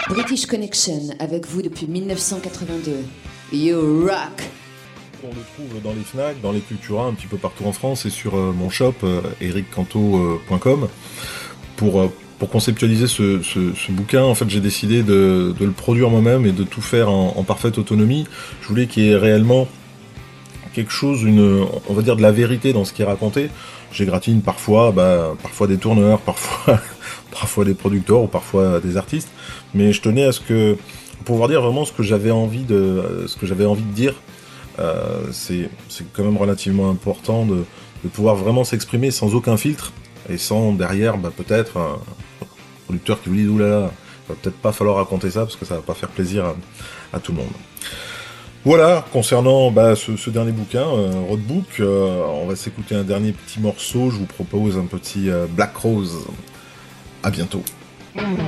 British Connection, avec vous depuis 1982. You rock! On le trouve dans les Fnac, dans les Cultura, un petit peu partout en France et sur mon shop, ericcanto.com. Pour conceptualiser ce bouquin, en fait, j'ai décidé de le produire moi-même et de tout faire en parfaite autonomie. Je voulais qu'il y ait réellement quelque chose, on va dire de la vérité dans ce qui est raconté. J'égratine parfois des tourneurs, parfois des producteurs ou parfois des artistes, mais je tenais à pouvoir dire vraiment ce que j'avais envie de dire. C'est quand même relativement important de pouvoir vraiment s'exprimer sans aucun filtre et sans derrière peut-être un producteur qui vous dit oulala, il va peut-être pas falloir raconter ça parce que ça va pas faire plaisir à tout le monde. Voilà, concernant ce dernier bouquin, Roadbook, on va s'écouter un dernier petit morceau. Je vous propose un petit Black Rose. À bientôt.